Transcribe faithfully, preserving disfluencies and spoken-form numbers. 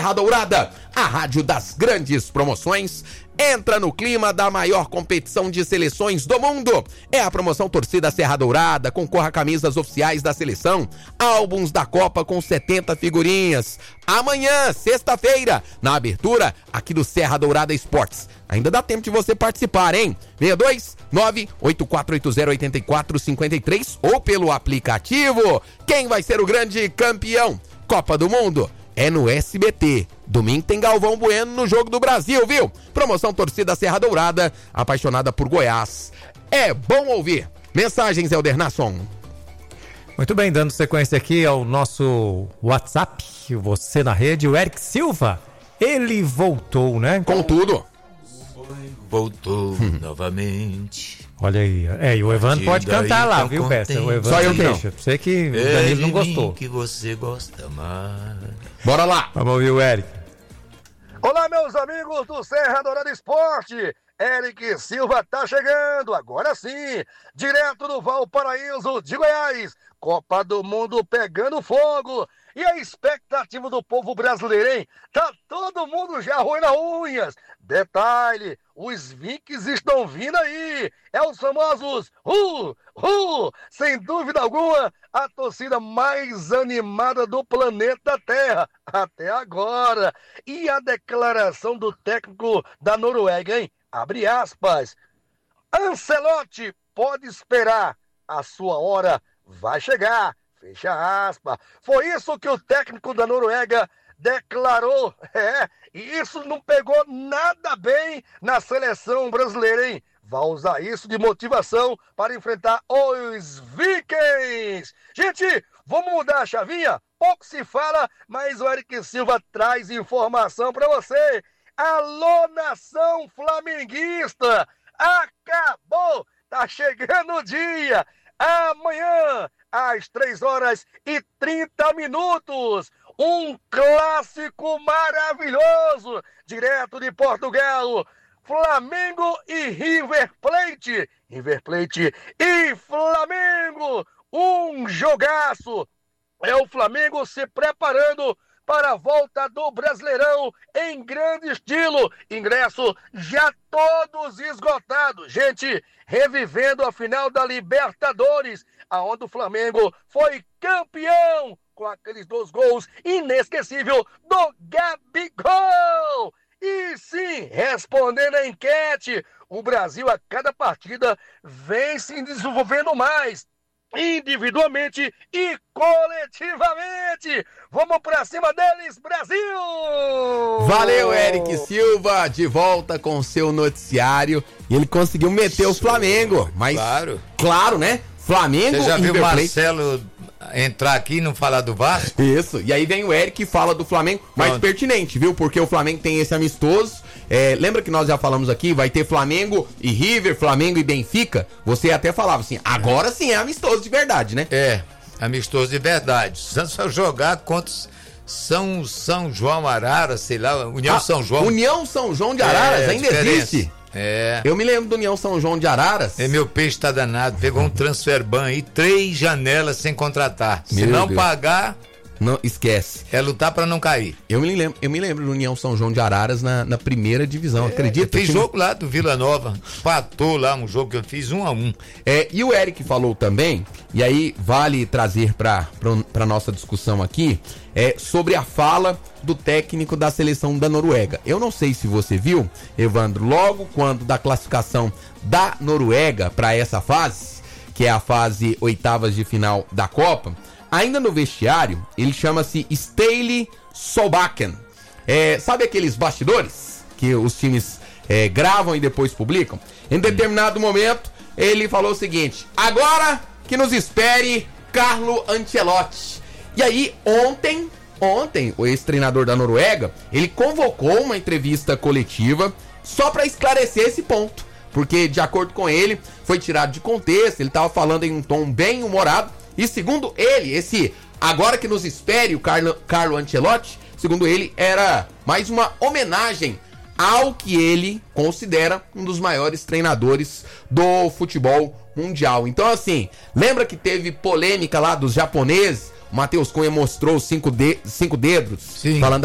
Serra Dourada, a rádio das grandes promoções. Entra no clima da maior competição de seleções do mundo. É a promoção Torcida Serra Dourada. Concorra a camisas oficiais da seleção, álbuns da Copa com setenta figurinhas. Amanhã, sexta-feira, na abertura aqui do Serra Dourada Esportes. Ainda dá tempo de você participar, hein? seis dois nove oito quatro oito zero oito quatro cinco três ou pelo aplicativo. Quem vai ser o grande campeão? Copa do Mundo é no S B T. Domingo tem Galvão Bueno no Jogo do Brasil, viu? Promoção Torcida Serra Dourada, apaixonada por Goiás. É bom ouvir. Mensagens, Helder Nasson. Muito bem, dando sequência aqui ao nosso WhatsApp, você na rede, o Eric Silva, ele voltou, né? Com tudo. Voltou hum. novamente. Olha aí, é, e o Evandro pode cantar lá, viu, Peça? O Evandro Só eu que deixa. Você que o Danilo não gostou. Que você gosta mais. Bora lá. Vamos ouvir o Eric. Olá, meus amigos do Serra Dourada Esporte. Eric Silva tá chegando, agora sim, direto do Valparaíso de Goiás. Copa do Mundo pegando fogo. E a expectativa do povo brasileiro, hein? Tá todo mundo já roendo unhas. Detalhe, os Vikings estão vindo aí. É os famosos uh, uh, sem dúvida alguma, a torcida mais animada do planeta Terra até agora. E a declaração do técnico da Noruega, hein? Abre aspas. Ancelotti pode esperar. A sua hora vai chegar. Fecha aspas. Foi isso que o técnico da Noruega declarou. É, e isso não pegou nada bem na seleção brasileira, hein? Vai usar isso de motivação para enfrentar os Vikings. Gente, vamos mudar a chavinha? Pouco se fala, mas o Eric Silva traz informação para você. Alô, nação flamenguista! Acabou! Tá chegando o dia! Amanhã, às três horas e trinta minutos, um clássico maravilhoso, direto de Portugal, Flamengo e River Plate, River Plate e Flamengo, um jogaço, é o Flamengo se preparando para a volta do Brasileirão em grande estilo. Ingresso já todos esgotados. Gente, revivendo a final da Libertadores, aonde o Flamengo foi campeão com aqueles dois gols inesquecível do Gabigol. E sim, respondendo a enquete, o Brasil a cada partida vem se desenvolvendo mais, individualmente e coletivamente. Vamos pra cima deles, Brasil! Valeu, Eric Silva, de volta com o seu noticiário. E ele conseguiu meter o Flamengo, mas Claro. claro, né? Flamengo Você já e viu o River Plate. Marcelo entrar aqui e não falar do Vasco? Isso, e aí vem o Eric e fala do Flamengo, mais Pronto. pertinente, viu? Porque o Flamengo tem esse amistoso. É, lembra que nós já falamos aqui, vai ter Flamengo e River, Flamengo e Benfica? Você até falava assim, agora sim é amistoso de verdade, né? É, amistoso de verdade. Santos vai jogar contra São, São João Arara, sei lá, União Ah, São João. União São João de Araras, É, ainda diferença. existe? É. Eu me lembro do União São João de Araras. É, meu peixe tá danado, pegou um transfer ban aí, três janelas sem contratar. Se Meu não Deus. pagar, Não, esquece. é lutar pra não cair. Eu me lembro, eu me lembro do União São João de Araras na, na primeira divisão, acredita? Eu fiz Tinha- jogo lá do Vila Nova, empatou lá um jogo que eu fiz um a um. É, e o Eric falou também, e aí vale trazer para para nossa discussão aqui, é, sobre a fala do técnico da seleção da Noruega. Eu não sei se você viu, Evandro, logo quando da classificação da Noruega para essa fase, que é a fase oitavas de final da Copa, ainda no vestiário, ele chama-se Ståle Solbakken. É, sabe aqueles bastidores que os times é, gravam e depois publicam? Em determinado momento, ele falou o seguinte: agora que nos espere Carlo Ancelotti. E aí, ontem, ontem, o ex-treinador da Noruega, ele convocou uma entrevista coletiva só para esclarecer esse ponto. Porque, de acordo com ele, foi tirado de contexto, ele estava falando em um tom bem humorado. E segundo ele, esse agora que nos espere o Carlo, Carlo Ancelotti, segundo ele, era mais uma homenagem ao que ele considera um dos maiores treinadores do futebol mundial. Então, assim, lembra que teve polêmica lá dos japoneses? O Matheus Cunha mostrou os cinco, de, cinco dedos, Sim. falando